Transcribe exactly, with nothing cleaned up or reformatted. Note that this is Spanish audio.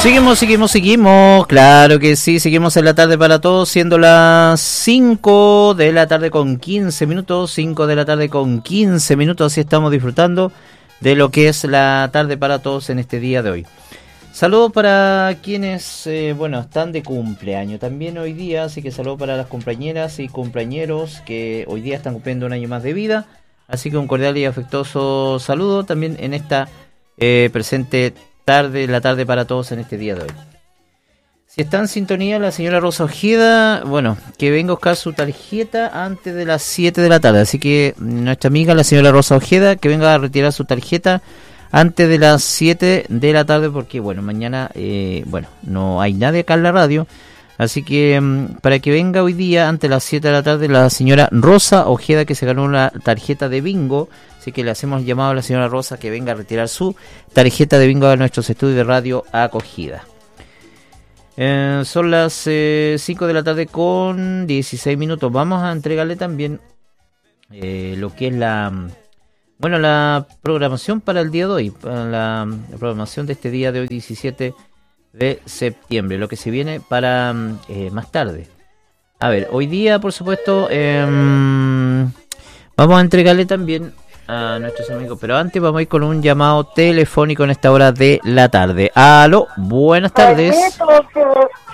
Seguimos, seguimos, seguimos, claro que sí, seguimos en la tarde para todos, siendo las cinco de la tarde con quince minutos, cinco de la tarde con quince minutos, así estamos disfrutando de lo que es la tarde para todos en este día de hoy. Saludos para quienes, eh, bueno, están de cumpleaños también hoy día, así que saludos para las compañeras y compañeros que hoy día están cumpliendo un año más de vida, así que un cordial y afectuoso saludo también en esta eh, presente tarde, la tarde para todos en este día de hoy. Si está en sintonía la señora Rosa Ojeda, bueno, que venga a buscar su tarjeta antes de las siete de la tarde, así que nuestra amiga la señora Rosa Ojeda, que venga a retirar su tarjeta antes de las siete de la tarde, porque bueno, mañana, eh, bueno, no hay nadie acá en la radio, así que um, para que venga hoy día antes de las siete de la tarde la señora Rosa Ojeda, que se ganó una tarjeta de bingo. Así que le hacemos llamado a la señora Rosa que venga a retirar su tarjeta de bingo a nuestros estudios de radio Acogida. Eh, son las eh, cinco de la tarde con dieciséis minutos. Vamos a entregarle también eh, lo que es la, bueno, la programación para el día de hoy, para la, la programación de este día de hoy, diecisiete de septiembre, lo que se viene para eh, más tarde. A ver, hoy día, por supuesto, eh, vamos a entregarle también a nuestros amigos, pero antes vamos a ir con un llamado telefónico en esta hora de la tarde. Aló, buenas tardes.